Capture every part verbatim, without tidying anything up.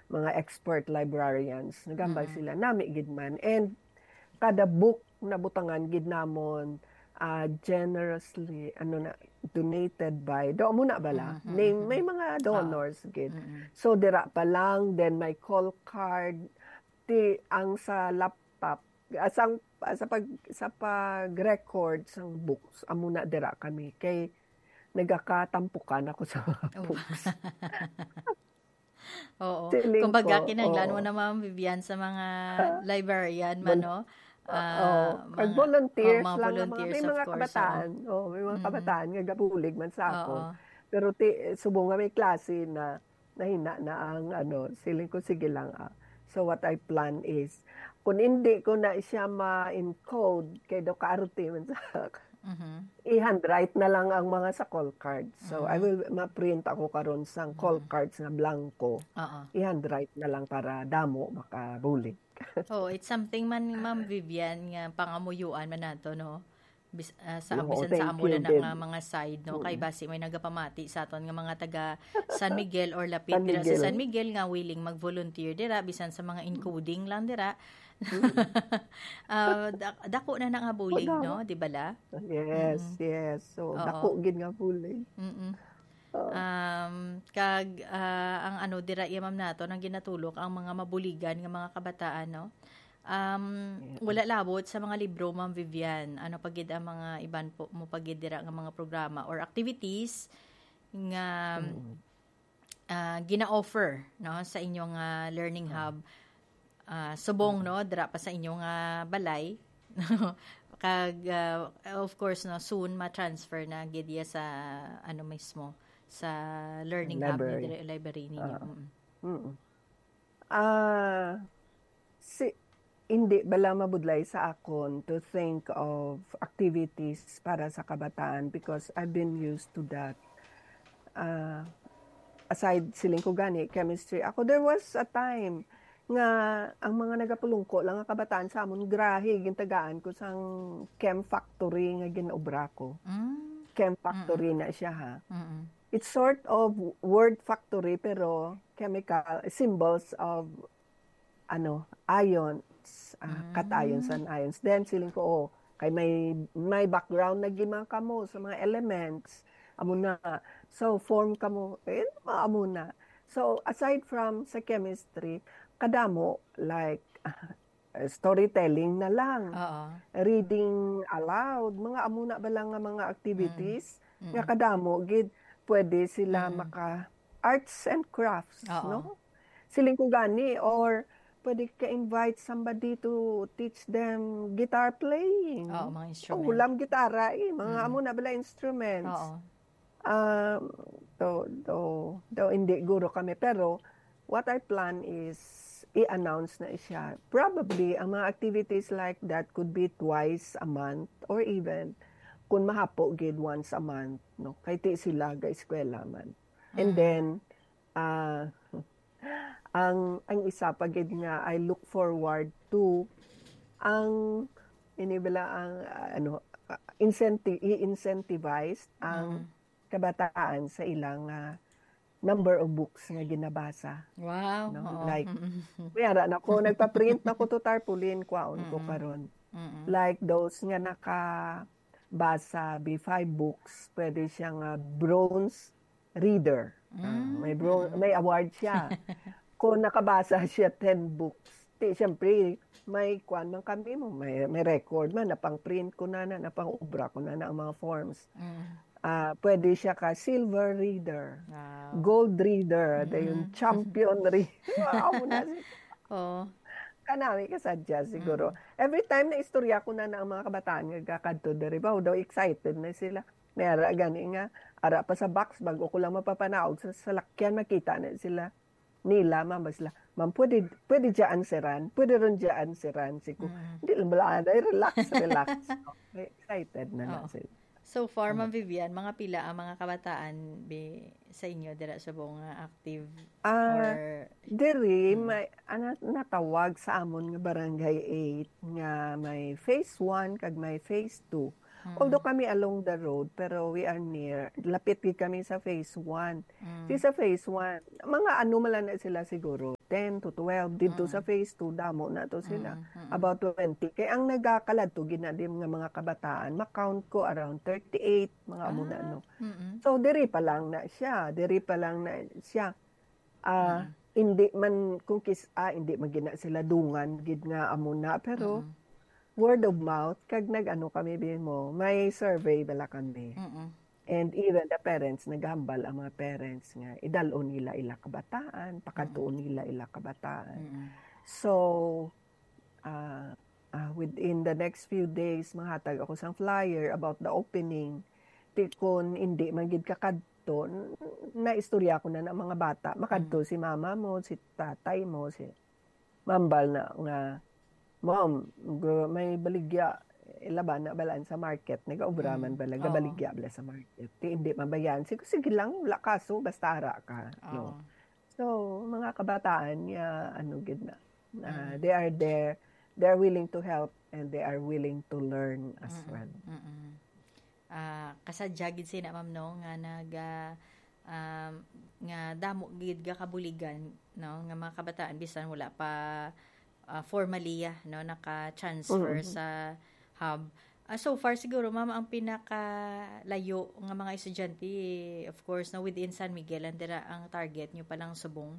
mga expert librarians nagambal Mm-mm. sila nami gid man, and kada book na butangan gid namon uh, generously ano na donated by do muna bala Mm-mm. name Mm-mm. may mga Oo. donors gid, Mm-mm. so dira pa lang then may call card ti ang sa laptop asang sa pag sa pag-record sang books amo na dira kami kay nagakatampukan ako sa mga Oh. books. Oo. Siling Kumbaga, ko, kinahanglan mo oo. na Ma'am Vivian sa mga librarian man, Bon- no? Oo, Ah, kag mga, oh, volunteers mga lang nga mga may volunteers, of mga course, oo. kabataan. Oh, may mga Mm-mm. kabataan nga gabulig man sa Oo. akon. Pero ti subong nga may klase na nahina na ang ano, siling ko sige lang ah. So what I plan is kung hindi ko na siya ma-encode kay do kaarte man sa Mhm. i-handwrite na lang ang mga sa call cards. So I Mm. will ma-print ako karon sang call Mm. cards nga blanco. Oo. I-handwrite na lang para damo makabulig. Oh, it's something man Ma'am Vivian nga pangamuyuan man nato, no? Bis, ah, sa Oo, bisan sa thank amo you na na nga din. mga side, no, kay Mm. basi may nagapamati sa aton nga mga taga San Miguel or lapit San dira sa San Miguel. Miguel nga willing mag-volunteer dira bisan sa mga encoding lang dira. Mm. Ah, dak- dako na na nga O bulig, daw. no, di bala? Yes, Mm. yes. So Oo. dako gid nga pulay. Mm. Oh. Um, kag ah, ang ano dira iya ma'am nato nang ginatulok ang mga mabuligan nga mga kabataan, no. Um, Yeah. wala labot sa mga libro Ma'am Vivian. Ano pagid ang mga iban po mo pagid dira nga mga programa or activities nga Mm. ah, gina-offer, no, sa inyong ah, learning Oh. hub. Ah, subong, no, dira pa sa inyong ah, balay. Kag ah, of course, no, soon ma-transfer na gid iya sa ano mismo sa learning hub ni Library. dire library ninyo. Ah. Mm. Mm. Ah, si hindi bala mabudlay sa akon to think of activities para sa kabataan because I've been used to that. Ah, aside siling ko gani chemistry ako, there was a time nga ang mga nagapulungko lang nga kabataan sa amon grahe gintagaan ko sang chem factory nga ginobra ko. Mm. Chem Mm. factory na siya ha. Mm. It's sort of word factory pero chemical symbols of ano ions, uh, cations Mm. and ions. Then siling ko oh, kay may may background na gima kamo sa mga elements amo na. So form kamo eh amo na. So aside from sa chemistry, kadamo like uh, storytelling na lang, Oo. reading aloud, mga amo na ba lang nga mga Mm. activities nga Mm. kadamo gid pwede sila Mm. maka arts and crafts, Oo. no? Siling ko gani or pwede ka invite somebody to teach them guitar playing. Oo, mga O instrument. ulam gitara eh, mga Mm. amo na bala instruments. Oo. Um, do, do, do, hindi guro kami. Pero, what I plan is, i-announce na siya. Probably, ang mga activities like that could be twice a month or even, kung mahapo, gid once a month. No? Kay ti sila, ga eskwela man. And Mm. then, uh, ang ang isa pa gid nga I look forward to ang inibala ang uh, ano uh, incentive i-incentivize ang Mm. kabataan sa ilang uh, number of books nga ginabasa, Wow. no? Oo. Like Mm. mayara na ko nagpa-print na ko to tarpaulin kwaon ko Mm. karon. Mm. Like those nga naka basa B five books, pwede siyang uh, bronze reader. Ah, may bro- Mm. may award siya. Kung nakabasa siya ten books, di siyempre may kwan man kami mo, may, may record man, napang print ko na na, napang ubra ko na na ang mga forms. Mm. Ah, pwede siya ka silver reader, Wow. gold reader, da yung Mm. champion reader. Wow, na si Oo. kanami ka sadya siguro. Mm. Every time na istorya ko na na ang mga kabataan nga kakadto diri ba, daw excited na sila. Mayara gani nga ara pa sa box bago ko lang mapapanaog sa salakyan makita na sila nila mama sila. Ma'am, pwede, pwede dyan siran. Pwede rin dyan siran. Siku, Mm. hindi lang bala, ay relax, relax. Okay, excited na na Oo. sila. So far, Mm. Ma'am Vivian, mga pila ang mga kabataan be, sa inyo dira sa buong uh, active or Ah, diri, mm. may, ana, natawag sa amon nga barangay eight nga may phase one kag may phase two. Although kami along the road, pero we are near. Lapit gid kami sa phase one. Mm. Si sa phase one, mga ano man na sila siguro, ten to twelve. Dito sa phase two, damo na to sila. About twenty. Kaya ang nagakalad to, ginadim nga mga kabataan, makount ko around thirty-eight, mga amo na ano. Mm-mm. So, diri pa lang na siya. Diri pa lang na siya. Ah, hindi man, kung kis, ah, hindi magina sila dungan, gid nga amo na. Pero, word of mouth, kag nag-ano kami bin mo, may survey bala kami. Mm-mm. And even the parents, naghambal ang mga parents nga, idalo nila ila kabataan, pakatuon nila ila kabataan. Mm-mm. So, uh, uh, within the next few days, mahatag ako sang flyer about the opening. Ti kung hindi magid kakadto, na istorya ko na ng mga bata. Makadto si mama mo, si tatay mo, si mambal na nga, Mom, gu- may baligya ilaban na balaan sa market. Nag-aubraman Mm. bala, Oo. gabaligya bala sa market. Ti hindi mabayan. Sige, sige lang, wala kaso, basta ara ka. No? Oo. So, mga kabataan, ya, ano, gid na. Uh, they are there, they are willing to help, and they are willing to learn as well. Mm-mm. Ah, kasadya gid sina ma'am no nga nag ah, um, nga damo gid ga kabuligan no nga mga kabataan bisan wala pa ah, formally ah, no naka-transfer Mhm. sa hub. Ah, so far siguro ma'am ang pinakalayo nga mga estudyante of course na within San Miguel andira ang target nyo palang subong.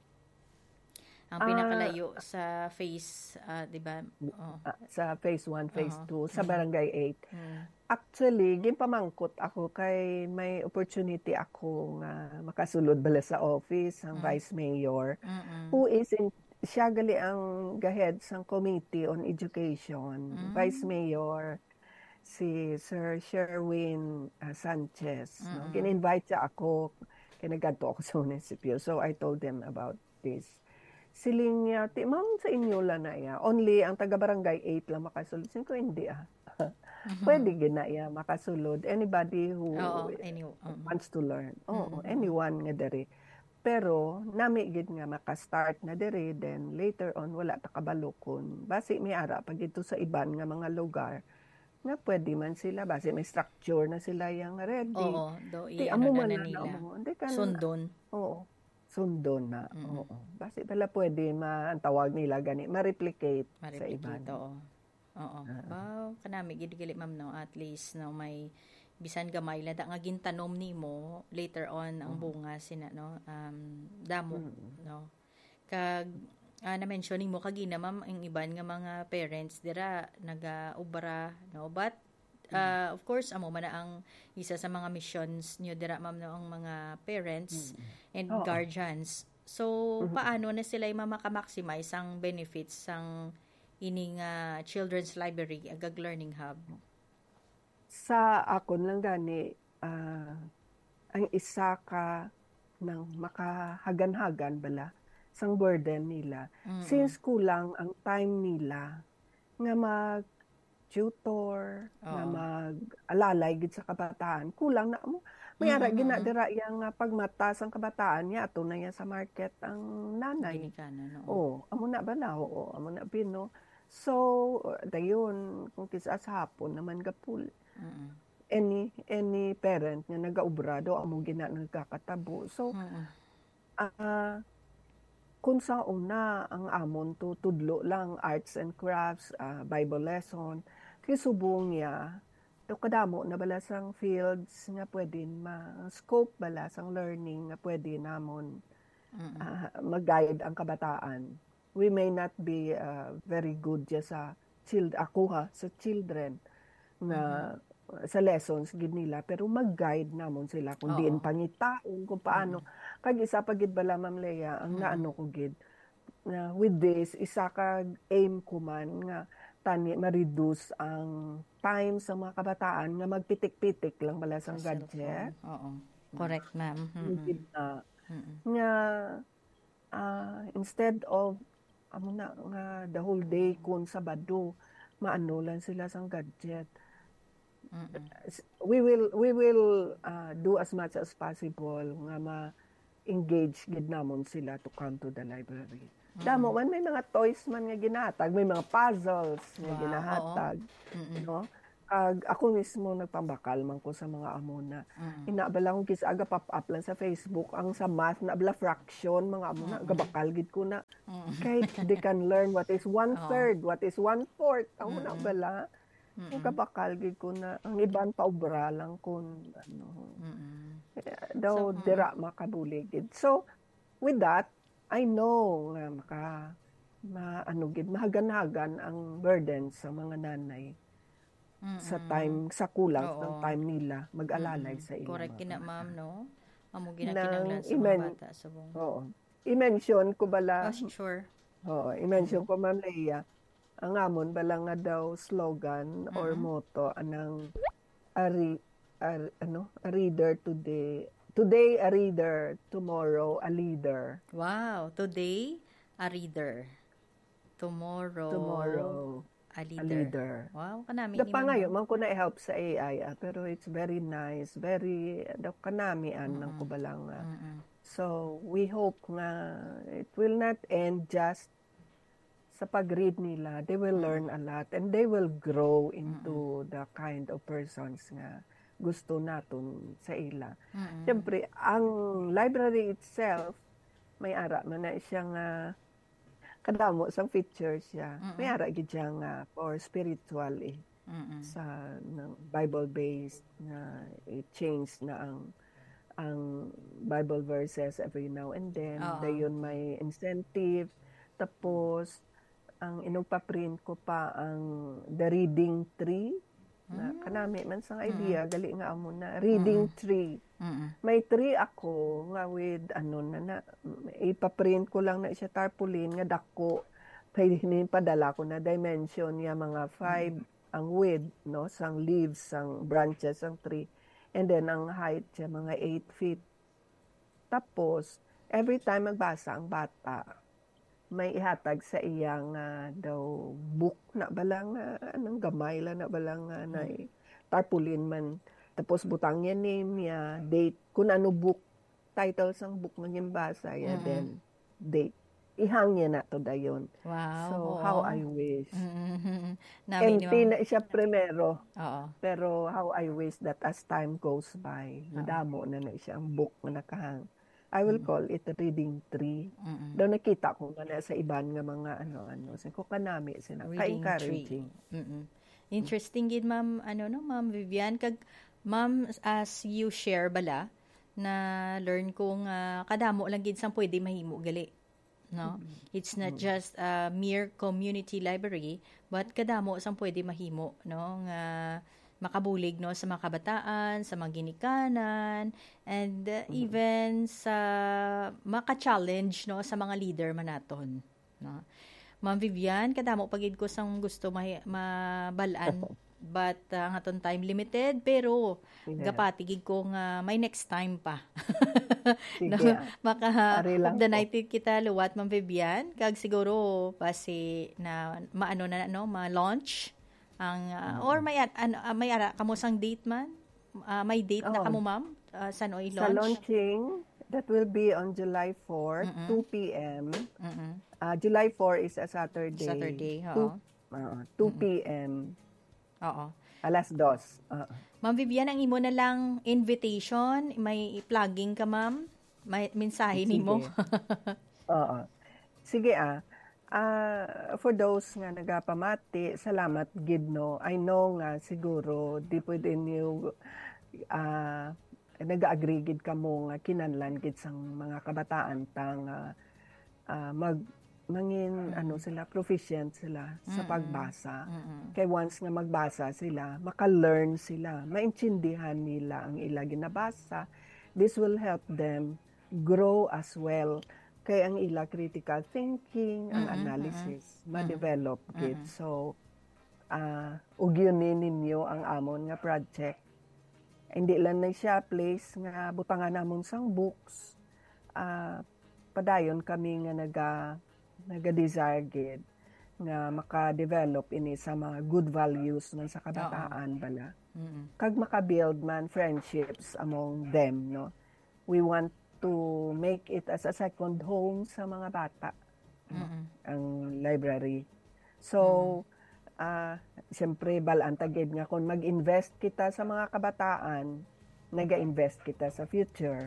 Ang Ah, pinakalayo sa phase ah, di ba? Oh. Ah, sa phase one, phase Oo. two, sa barangay eight. Mm. Actually, ginpamangkot ako kay may opportunity ako nga makasulod bala sa office ang vice mayor Mm-mm. who is in siya gali ang gahead sang committee on education. Vice mayor si Sir Sherwin uh, Sanchez. No? Kin-invite siya ako, kinagadto ako sa munisipyo. So I told them about this. Siling niya, ti ma'am sa inyo lang na iya. Only ang taga-barangay eight lang makasulod. Sin ko hindi ah. Pwede gina iya makasulod. Anybody who Oo, anyway. Um, wants to learn. Oo, anyone nga dere. Pero nami gid nga maka-start na dere, then later on wala ta kabalukon. Basi may ara pag ito sa iban nga mga lugar nga pwede man sila basi may structure na sila yang ready. oo, do Di i-ano amo na man na na nila. amo. Hindi ka na- Sundon. Oo. Sundon na. Oo. Basi pala pwede ma ang tawag nila gani ma-replicate sa Maripikit, iban. oo. Oo. Wow, kanami gid gali ma'am no at least no may bisan gamay lada nga gintanom nimo later on ang bunga sina no um damo no kag ah, na mentioning mo kagina ma'am ang iban nga mga parents dira naga-ubra no but uh, of course amo man na ang isa sa mga missions nyo dira ma'am no ang mga parents and Oo. guardians so paano na sila mamaka-maximize ang benefits sang ining ah, children's library agag learning hub. Sa akon lang gani, ah, ang isa ka ng makahagan-hagan bala sang burden nila. Since kulang ang time nila nga mag tutor, nga Oo. mag-alalay gid sa kabataan, kulang na mo. May ara gina dira yang nga pagmata sang kabataan niya ato na yan sa market ang nanay. Ginikana no. Oo, amo na bala, oo, amo na pino. So, dayon kung kisa sa hapon naman gapul. Mm. Any any parent nga nagaubrado amo gina nagkakatabo. So, Mm. ah kung sa una ang amon to tudlo lang arts and crafts, ah, Bible lesson, kisubong niya to kadamo na bala sang fields nga pwede ma scope bala sang learning nga pwede namon ah, mag-guide ang kabataan. We may not be ah, very good just sa child ako ha sa children nga sa lessons gid nila pero mag-guide namon sila kung Oo. diin pangitaon kung paano kag isa pa gid bala Ma'am Lea ang naano ko gid na with this isa ka aim ko man nga tani ma-reduce ang time sa mga kabataan nga magpitik-pitik lang bala sang Sa gadget. cellphone. Oo. Correct, ma'am. Mm-mm. Gid na Mm-mm. nga ah, instead of amo na nga the whole day kun Sabado maano lang sila sang gadget. Mm-mm. We will we will ah, do as much as possible nga ma-engage gid namon sila to come to the library. Damo man may mga toys man nga ginahatag, may mga puzzles nga Wow, ginahatag, no? ag ako mismo nagpambakal man ko sa mga amo na Mm. inabala kong kisaga pop up lang sa Facebook ang sa math na abala fraction mga amo na Mm. gabakal gid ko na Mm. kay they can learn what is one Oo. third, what is one fourth. Amo na Mm. bala. Ang Mm. gabakal gid ko na ang iban pa obra lang kun ano. Mm. eh, So, Daw mm. dira makabulig gid. So with that, I know nga maka maano gid mahagan-hagan ang burden sa mga nanay sa Mm. time sa kulang Oo. ng time nila mag-alalay Mm. sa ilang Correct mga kina bata. ma'am, no? Amo Nang ginakinahanglan sa mga imen bata subong. oo. I-mention ko Oh, bala, sure. oo, i-mention ko Ma'am Leia, ang amon bala nga daw slogan or Mm. motto anang a, re, a, ano, a reader today, today a reader, tomorrow a leader. Wow, today a reader. Tomorrow Tomorrow a a leader. leader. Wow, kanami Da ni pa ngayon, ma'am. man ko na i-help sa A I, ah, pero it's very nice, very, da kanamian ng Mm. kubalang. ah. Mm. So, we hope nga it will not end just sa pag-read nila. They will learn a lot and they will grow into the kind of persons nga gusto naton sa ila. Mm. Siyempre, ang library itself, may ara man na siya nga kadamo sa features siya. May ara gid siya nga for spiritual eh. Mm. Sa ng Bible-based na i-change na ang ang Bible verses every now and then. Oo. Dayon may incentive. Tapos, ang inugpa-print ko pa ang The Reading Tree. Na kanami man sa idea, gali nga amo na. Reading Tree. Mm. May tree ako nga with ano na na ipa-print ko lang na siya tarpaulin nga dako. Pwede ni padala ko na dimension niya mga five ang width no sang leaves sang branches sang tree. And then ang height siya mga eight feet. Tapos every time magbasa ang bata, may ihatag sa iyang uh, daw book na balang uh, anong gamay lang na balang uh, na tarpaulin man. Tapos butang niya name niya, date, kung ano book, title sang book man yung basa, ya, then date. Ihang niya na to dayon. Wow. So, oo. how I wish. Mm. Nami ni Empty ma'am. na siya primero, Oo. pero how I wish that as time goes by, madamo na na siya ang book na nakahang. I will call it a reading tree. Mm. Daw nakita ko nga na sa iban nga mga ano-ano. Sa ko kanami sila. Reading Ka-encouraging. tree. Mm. Interesting gid ma'am ano no ma'am Vivian kag ma'am as you share bala na learn ko nga kadamo lang gid sang pwede mahimo gali no. It's not just a mere community library but kadamo sang pwede mahimo no nga makabulig no sa mga kabataan, sa mga ginikanan and uh, even sa maka-challenge no sa mga leader manaton no. Ma'am Vivian, kadamo pagid ko sang gusto ma- mabalaan but uh, ang aton time limited pero Yeah. gapatigig ko nga may next time pa. Sige, no, ah. maka Ari lang of the po. night kita luwat Ma'am Vivian kag siguro pasi na maano na no ma-launch ang uh, or may ano uh, may ara kamo sang date man. Uh, may date na Oh. kamo ma'am uh, saan o Sa i-launch? launching, that will be on July fourth, two p.m. Mm-mm. Uh, July fourth is a Saturday. Saturday, two, oo. uh, two p.m. Oo. Alas dos. Uh, Ma'am Vivian, ang imo na lang invitation, may plugging ka ma'am? May mensahe nimo? Oo. Sige ah. Ah, for those nga nagapamati, salamat gid no. I know nga siguro di pwede niyo ah nag-agree gid kamo nga kinahanglan gid sang mga kabataan tang ah, ah, mag mangin ano sila proficient sila sa pagbasa. Kay once nga magbasa sila, maka-learn sila, maintindihan nila ang ila ginabasa. This will help them grow as well. Kay ang ila critical thinking, ang analysis, ma-develop gid. So, uh, ugyunin ninyo ang amon nga project. Hindi lang na siya place nga butangan namon sang books. Uh, padayon kami nga naga naga-desire gid nga maka-develop ini sa mga good values man sa kabataan bala. Mm-mm. Kag maka-build man friendships among them, no. We want to make it as a second home sa mga bata. Mm-mm. Ang library. So, ah, siyempre balantagid nga kung mag-invest kita sa mga kabataan, naga-invest kita sa future.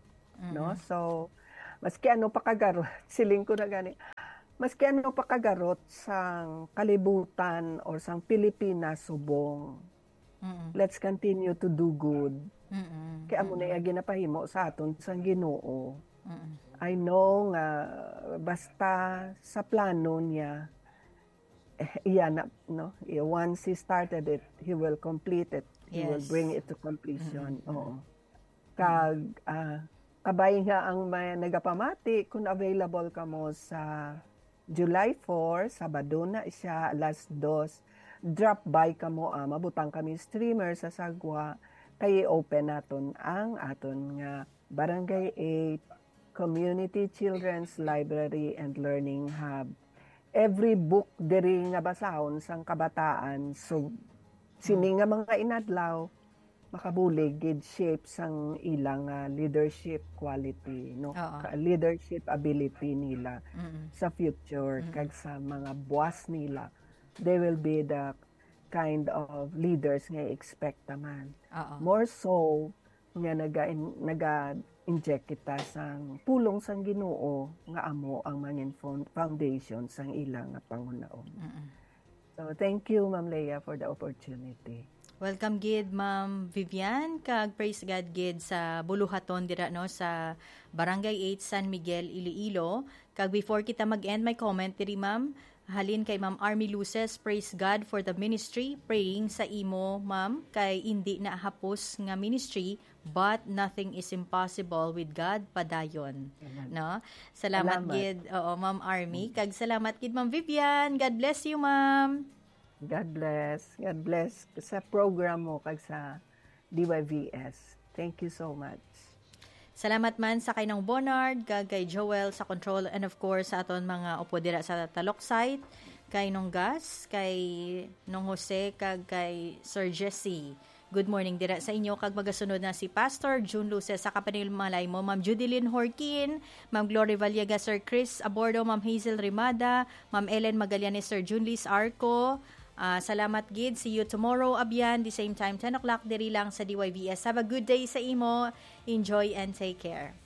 No? So, maski ano pa kagarot, siling ko na gani, maski ano pa kagarot sang kalibutan or sang Pilipinas subong, Mm-mm. let's continue to do good. Mm-mm. Kaya mo na yung ginapahimo sa aton sang Ginoo. Mm-mm. I know nga basta sa plano niya, eh, iyan na, no? Once he started it, he will complete it. He will Yes. bring it to completion. Oo. Kag, ah, kabay nga ang may nagapamati kung available ka mo sa July four, Sabado na siya, alas dos. Drop by ka mo, ah, mabutang kami streamer sa Sagwa. Kaya open naton ang aton nga Barangay eight Community Children's Library and Learning Hub. Every book diri nga basahon sang kabataan, so sini nga mga inadlaw makabulig gid shape sang ilang uh, leadership quality, no? Oo. Ka- leadership ability nila Mm-mm. sa future kag sa mga boss nila. They will be the kind of leaders nga expect naman. Oo. More so nga naga naga inject kita sang pulong sang Ginoo nga amo ang mangin foundation sang ilang nga pangunaon. Mm-mm. So thank you Ma'am Leia for the opportunity. Welcome gid Ma'am Vivian kag praise God gid sa buluhaton dira no sa Barangay eight San Miguel Iloilo. Kag before kita mag-end my comment diri Ma'am, halin kay Ma'am Army Luces, praise God for the ministry, praying sa imo Ma'am kay indi na hapos nga ministry but nothing is impossible with God padayon. No? Salamat, Salamat. gid oo Ma'am Army kag salamat gid Ma'am Vivian. God bless you Ma'am. God bless. God bless sa program mo kag sa D Y V S. Thank you so much. Salamat man sa kay nang Bonard, kag kay Joel sa control, and of course sa aton mga upo dira sa Talok site, kay nung Gas, kay nung Jose, kag kay Sir Jesse. Good morning dira sa inyo, kag magasunod na si Pastor June Luces sa Kapanil Malay mo, Ma'am Judilyn Horkin, Ma'am Glory Vallega, Sir Chris Abordo, Ma'am Hazel Rimada, Ma'am Ellen Magallanes, Sir Junlis Arco. Uh, salamat gid. See you tomorrow, Abyan, the same time, ten o'clock diri lang sa D Y V S. Have a good day sa imo. Enjoy and take care.